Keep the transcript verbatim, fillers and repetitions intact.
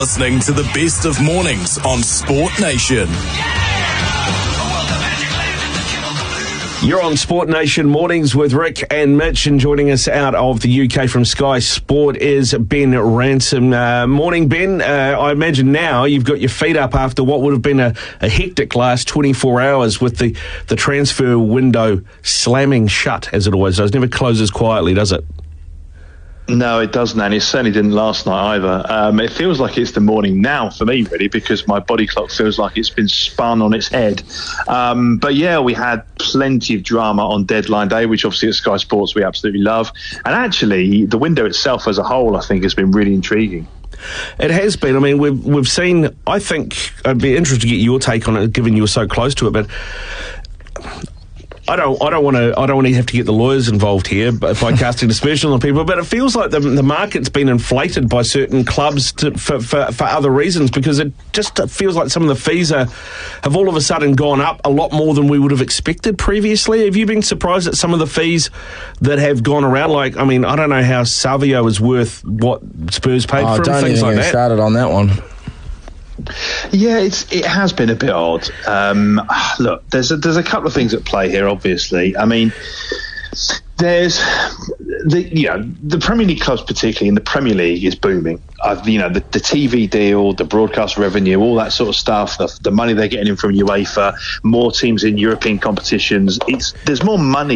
Listening to the best of mornings on Sport Nation. You're on Sport Nation Mornings with Rick and Mitch, and joining us out of the U K from Sky Sport is Ben Ransom. Uh, morning, Ben. Uh, I imagine now you've got your feet up after what would have been a, a hectic last twenty-four hours with the, the transfer window slamming shut, as it always does. Never closes quietly, does it? No, it doesn't, and it certainly didn't last night either. Um, it feels like it's the morning now for me, really, because my body clock feels like it's been spun on its head. Um, but yeah, we had plenty of drama on deadline day, which obviously at Sky Sports we absolutely love. And actually, the window itself as a whole, I think, has been really intriguing. It has been. I mean, we've we've seen. I think I'd be interested to get your take on it, given you were so close to it, but I don't. I don't want to. I don't want to have to get the lawyers involved here by casting aspersions on people. But it feels like the, the market's been inflated by certain clubs to, for, for for other reasons, because it just feels like some of the fees are have all of a sudden gone up a lot more than we would have expected previously. Have you been surprised at some of the fees that have gone around? Like, I mean, I don't know how Savio is worth what Spurs paid oh, for him. Don't Things even like get that. started on that one. Yeah, it's it has been a bit odd. Um, look, there's a, there's a couple of things at play here. Obviously, I mean, there's the you know the Premier League clubs, particularly in the Premier League, is booming. I've, you know the, the T V deal, the broadcast revenue, all that sort of stuff. The, the money they're getting in from UEFA, more teams in European competitions. It's there's more money